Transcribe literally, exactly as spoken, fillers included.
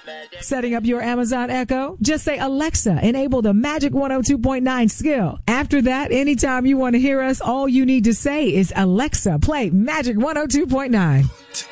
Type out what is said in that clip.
Setting up your Amazon Echo? Just say, Alexa, enable the Magic one oh two point nine skill. After that, anytime you want to hear us, all you need to say is, Alexa, play Magic one oh two point nine.